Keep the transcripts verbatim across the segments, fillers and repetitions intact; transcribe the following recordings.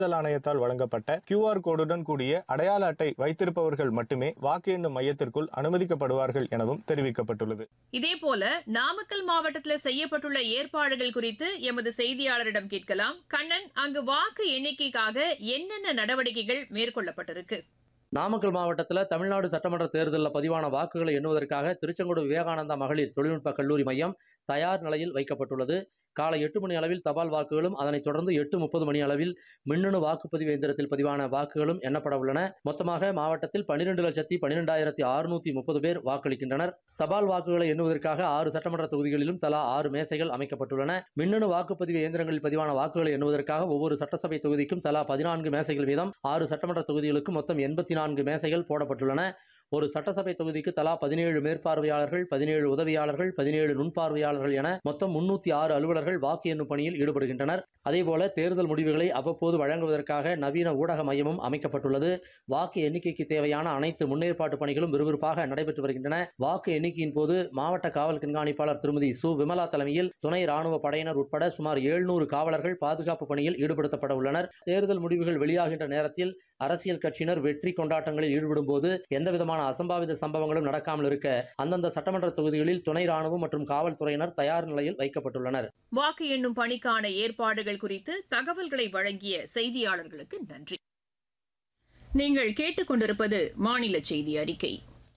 தேர்தல் ஆணையத்தால் வழங்கப்பட்ட கியூஆர் கோடுடன் கூடிய அடையாள அட்டை வைத்திருப்பவர்கள் மட்டுமே வாக்கு எண்ணும் மையத்திற்குள் அனுமதிக்கப்படுவார்கள் எனவும் தெரிவிக்கப்பட்டுள்ளது. இதேபோல நாமக்கல் மாவட்டத்தில் செய்யப்பட்டுள்ள ஏற்பாடுகள் குறித்து எமது செய்தியாளரிடம் கேட்கலாம். கண்ணன், அங்கு வாக்கு எண்ணிக்கைக்காக என்னென்ன நடவடிக்கைகள் மேற்கொள்ளப்பட்டிருக்கு? நாமக்கல் மாவட்டத்தில் தமிழ்நாடு சட்டமன்ற தேர்தலில் பதிவான வாக்குகளை எண்ணுவதற்காக திருச்செங்கோடு விவேகானந்தா மகளிர் தொழில்நுட்ப கல்லூரி மையம் தயார் நிலையில் வைக்கப்பட்டுள்ளது. காலை எட்டு மணி அளவில் தபால் வாக்குகளும் அதனைத் தொடர்ந்து எட்டு முப்பது மணி அளவில் மின்னணு வாக்குப்பதிவு இயந்திரத்தில் பதிவான வாக்குகளும் எண்ணப்பட உள்ளன. மொத்தமாக மாவட்டத்தில் பன்னிரெண்டு லட்சத்தி பன்னிரெண்டாயிரத்தி அறுநூத்தி முப்பது பேர் வாக்களிக்கின்றனர். தபால் வாக்குகளை எண்ணுவதற்காக ஆறு சட்டமன்ற தொகுதிகளிலும் தலா ஆறு மேசைகள் அமைக்கப்பட்டுள்ளன. மின்னணு வாக்குப்பதிவு இயந்திரங்களில் பதிவான வாக்குகளை எண்ணுவதற்காக ஒவ்வொரு சட்டசபை தொகுதிக்கும் தலா பதினான்கு மேசைகள் வீதம் ஆறு சட்டமன்ற தொகுதிகளுக்கும் மொத்தம் எண்பத்தி நான்கு மேசைகள் போடப்பட்டுள்ளன. ஒரு சட்டசபை தொகுதிக்கு தலா பதினேழு மேற்பார்வையாளர்கள், பதினேழு உதவியாளர்கள், பதினேழு நுண்பார்வையாளர்கள் என மொத்தம் முன்னூத்தி ஆறு அலுவலர்கள் வாக்கு எண்ணும் பணியில் ஈடுபடுகின்றனர். அதேபோல தேர்தல் முடிவுகளை அவ்வப்போது வழங்குவதற்காக நவீன ஊடக மையமும் அமைக்கப்பட்டுள்ளது. வாக்கு எண்ணிக்கைக்கு தேவையான அனைத்து முன்னேற்பாட்டு பணிகளும் விறுவிறுப்பாக நடைபெற்று வருகின்றன. வாக்கு எண்ணிக்கையின் போது மாவட்ட காவல் கண்காணிப்பாளர் திருமதி சு விமலா தலைமையில் துணை ராணுவ படையினர் உட்பட சுமார் எழுநூறு காவலர்கள் பாதுகாப்பு பணியில் ஈடுபடுத்தப்பட உள்ளனர். தேர்தல் முடிவுகள் வெளியாகின்ற நேரத்தில் அரசியல் கட்சியினர் வெற்றி கொண்டாட்டங்களில் ஈடுபடும் போது எந்தவிதமான அசம்பாவித சம்பவங்களும் நடக்காமல் இருக்க அந்தந்த சட்டமன்ற தொகுதிகளில் துணை ராணுவம் மற்றும் காவல்துறையினர் தயார் நிலையில் வைக்கப்பட்டுள்ளனர். வாக்கு எண்ணும் பணிக்கான ஏற்பாடுகள் குறித்து தகவல்களை வழங்கிய செய்தியாளர்களுக்கு நன்றி. நீங்கள் கேட்டுக்கொண்டிருப்பது மாநில செய்தி அறிக்கை.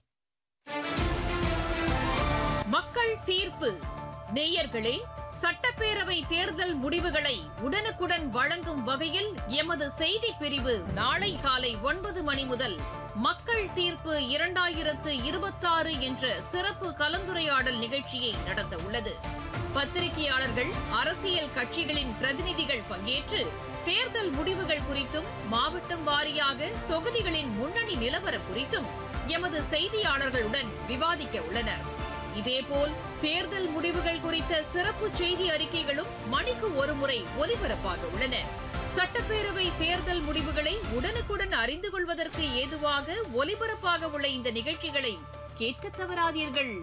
மக்கள் தீர்ப்பு. நேயர்களே, சட்டப்பேரவை தேர்தல் முடிவுகளை உடனுக்குடன் வழங்கும் வகையில் எமது செய்தி பிரிவு நாளை காலை ஒன்பது மணி முதல் மக்கள் தீர்ப்பு இரண்டாயிரத்து இருபத்தாறு என்ற சிறப்பு கலந்துரையாடல் நிகழ்ச்சியை நடத்த உள்ளது. பத்திரிகையாளர்கள், அரசியல் கட்சிகளின் பிரதிநிதிகள் பங்கேற்று தேர்தல் முடிவுகள் குறித்தும் மாவட்டம் வாரியாக தொகுதிகளின் முன்னணி நிலவரம் குறித்தும் எமது செய்தியாளர்களுடன் விவாதிக்க உள்ளனர். இதேபோல் தேர்தல் முடிவுகள் குறித்த சிறப்பு செய்தி அறிக்கைகளும் மணிக்கு ஒருமுறை ஒலிபரப்பாக உள்ளன. சட்டப்பேரவை தேர்தல் முடிவுகளை உடனுக்குடன் அறிந்து கொள்வதற்கு ஏதுவாக ஒலிபரப்பாக உள்ள இந்த நிகழ்ச்சிகளை கேட்க தவறாதீர்கள்.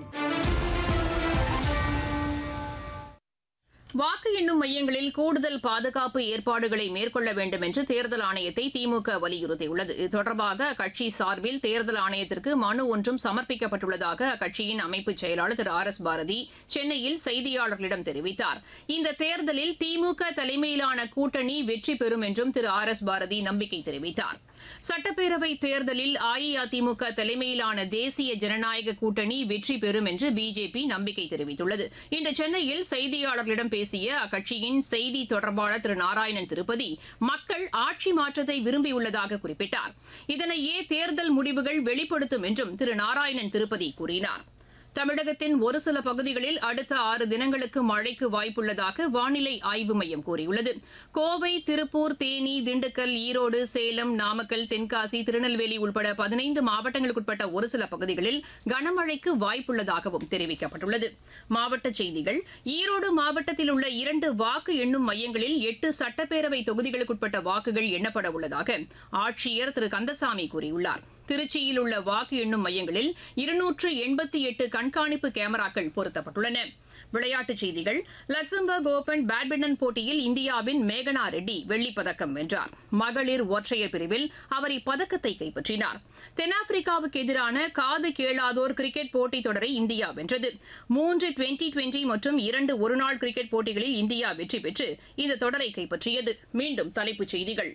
வாக்கு எண்ணும் மையங்களில் கூடுதல் பாதுகாப்பு ஏற்பாடுகளை மேற்கொள்ள வேண்டும் என்று தேர்தல் ஆணையத்தை திமுக வலியுறுத்தியுள்ளது. இது தொடர்பாக அக்கட்சி சார்பில் தேர்தல் ஆணையத்திற்கு மனு ஒன்றும் சமர்ப்பிக்கப்பட்டுள்ளதாக அக்கட்சியின் அமைப்பு செயலாளர் திரு ஆர் எஸ் பாரதி சென்னையில் செய்தியாளர்களிடம் தெரிவித்தார். இந்த தேர்தலில் திமுக தலைமையிலான கூட்டணி வெற்றி பெறும் என்றும் திரு ஆர் எஸ் பாரதி நம்பிக்கை தெரிவித்தார். சட்டப்பேரவை தேர்தலில் அஇஅதிமுக தலைமையிலான தேசிய ஜனநாயக கூட்டணி வெற்றி பெறும் என்று பிஜேபி நம்பிக்கை தெரிவித்துள்ளது. இன்று சென்னையில் செய்தியாளர்களிடம் பேசிய அக்கட்சியின் செய்தி தொடர்பாளர் திரு நாராயணன் திருப்பதி மக்கள் ஆட்சி மாற்றத்தை விரும்பியுள்ளதாக குறிப்பிட்டார். இதனையே தேர்தல் முடிவுகள் வெளிப்படுத்தும் என்றும் திரு நாராயணன் திருப்பதி கூறினார். தமிழகத்தின் ஒரு சில பகுதிகளில் அடுத்த ஆறு தினங்களுக்கு மழைக்கு வாய்ப்புள்ளதாக வானிலை ஆய்வு மையம் கூறியுள்ளது. கோவை, திருப்பூர், தேனி, திண்டுக்கல், ஈரோடு, சேலம், நாமக்கல், தென்காசி, திருநெல்வேலி உட்பட பதினைந்து மாவட்டங்களுக்குட்பட்ட ஒரு சில பகுதிகளில் கனமழைக்கு வாய்ப்புள்ளதாகவும் தெரிவிக்கப்பட்டுள்ளது. மாவட்டச் செய்திகள். ஈரோடு மாவட்டத்தில் உள்ள இரண்டு வாக்கு எண்ணும் மையங்களில் எட்டு சட்டப்பேரவை தொகுதிகளுக்குட்பட்ட வாக்குகள் எண்ணப்பட உள்ளதாக ஆட்சியர் திரு கந்தசாமி கூறியுள்ளார். திருச்சியில் உள்ள வாக்கு எண்ணும் மையங்களில் இருநூற்று எண்பத்தி எட்டு கண்காணிப்பு கேமராக்கள் பொருத்தப்பட்டுள்ளன. விளையாட்டுச் செய்திகள். லக்சம்பர்க் ஓபன் பேட்மிண்டன் போட்டியில் இந்தியாவின் மேகனா ரெட்டி வெள்ளிப்பதக்கம் வென்றார். மகளிர் ஒற்றையர் பிரிவில் அவர் இப்பதக்கத்தை கைப்பற்றினார். தென்னாப்பிரிக்காவுக்கு எதிரான காது கேளாதோர் கிரிக்கெட் போட்டித் தொடரை இந்தியா வென்றது. மூன்று டுவெண்டி டுவெண்டி மற்றும் இரண்டு ஒருநாள் கிரிக்கெட் போட்டிகளில் இந்தியா வெற்றி பெற்று இந்த தொடரை கைப்பற்றியது. மீண்டும் தலைப்புச் செய்திகள்.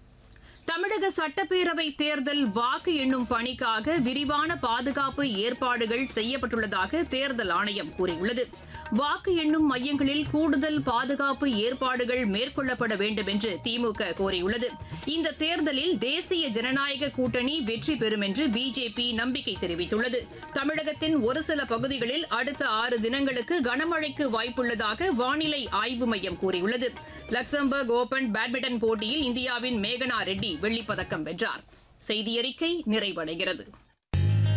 தமிழக சட்டப்பேரவை தேர்தல் வாக்கு எண்ணும் பணிக்காக விரிவான பாதுகாப்பு ஏற்பாடுகள் செய்யப்பட்டுள்ளதாக தேர்தல் ஆணையம் கூறியுள்ளது. வாக்கு எண்ணும் மையங்களில் கூடுதல் பாதுகாப்பு ஏற்பாடுகள் மேற்கொள்ளப்பட வேண்டும் என்று திமுக கோரியுள்ளது. இந்த தேர்தலில் தேசிய ஜனநாயக கூட்டணி வெற்றி பெறும் என்று பிஜேபி நம்பிக்கை தெரிவித்துள்ளது. தமிழகத்தின் ஒரு சில பகுதிகளில் அடுத்த ஆறு தினங்களுக்கு கனமழைக்கு வாய்ப்புள்ளதாக வானிலை ஆய்வு மையம் கூறியுள்ளது. லக்சம்பர்க் ஓபன் பேட்மிண்டன் போட்டியில் இந்தியாவின் மேகனா ரெட்டி வெள்ளிப்பதக்கம் வென்றார். செய்தியறிக்கை நிறைவடைகிறது.